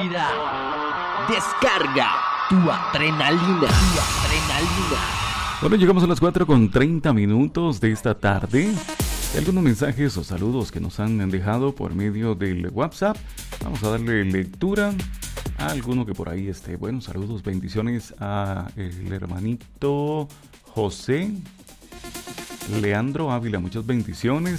vida. Descarga tu adrenalina. Bueno, llegamos a las 4:30 de esta tarde. Hay algunos mensajes o saludos que nos han dejado por medio del WhatsApp. Vamos a darle lectura a alguno que por ahí esté. Bueno, saludos, bendiciones a el hermanito José Leandro Ávila, muchas bendiciones.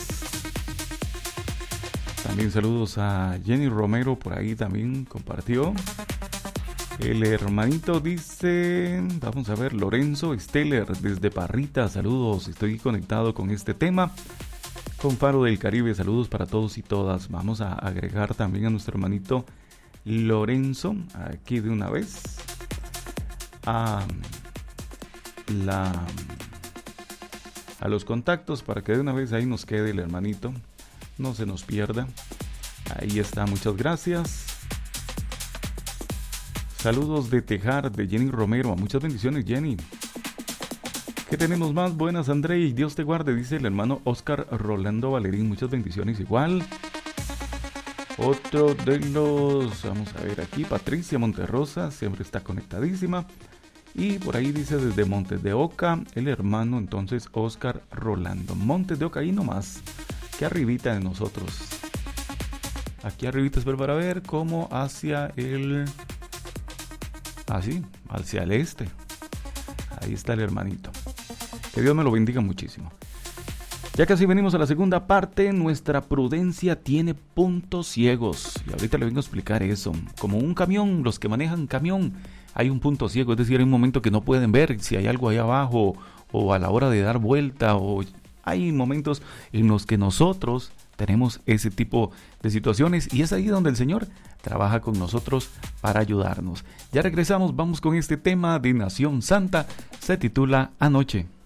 También saludos a Jenny Romero, por ahí también compartió. El hermanito dice, vamos a ver, Lorenzo Steller desde Parrita, saludos, estoy conectado con este tema. Con Faro del Caribe, saludos para todos y todas. Vamos a agregar también a nuestro hermanito Lorenzo, aquí de una vez, a los contactos para que de una vez ahí nos quede el hermanito, no se nos pierda. Ahí está, muchas gracias. Saludos de Tejar, de Jenny Romero, muchas bendiciones, Jenny. ¿Qué tenemos más? Buenas, André, y Dios te guarde, dice el hermano Oscar Rolando Valerín, muchas bendiciones igual. Otro de los, vamos a ver aquí, Patricia Monterrosa, siempre está conectadísima. Y por ahí dice desde Montes de Oca, el hermano entonces Oscar Rolando. Montes de Oca, ahí nomás, que arribita de nosotros. Aquí arribita es para ver cómo hacia el... así, hacia el este. Ahí está el hermanito. Que Dios me lo bendiga muchísimo. Ya casi venimos a la segunda parte. Nuestra prudencia tiene puntos ciegos. Y ahorita le vengo a explicar eso. Como un camión, los que manejan camión, hay un punto ciego. Es decir, hay un momento que no pueden ver si hay algo ahí abajo, o a la hora de dar vuelta, o hay momentos en los que nosotros tenemos ese tipo de situaciones. Y es ahí donde el Señor trabaja con nosotros para ayudarnos. Ya regresamos, vamos con este tema de Nación Santa. Se titula Anoche.